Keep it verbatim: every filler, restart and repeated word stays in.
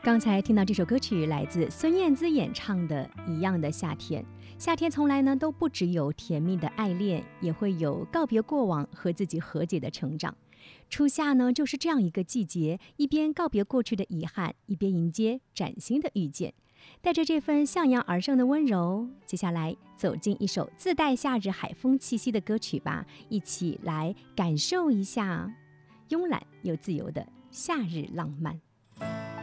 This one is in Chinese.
刚才听到这首歌曲来自孙燕姿演唱的《一样的夏天》。夏天从来呢都不只有甜蜜的爱恋，也会有告别过往和自己和解的成长。初夏呢就是这样一个季节，一边告别过去的遗憾，一边迎接崭新的遇见。带着这份向阳而生的温柔，接下来走进一首自带夏日海风气息的歌曲吧，一起来感受一下慵懒又自由的夏日浪漫。